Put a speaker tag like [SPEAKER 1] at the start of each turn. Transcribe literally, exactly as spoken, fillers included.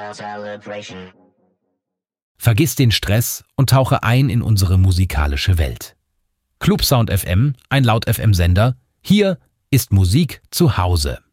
[SPEAKER 1] Vergiss den Stress und tauche ein in unsere musikalische Welt. Clubsound F M, ein Laut-F M-Sender. Hier ist Musik zu Hause.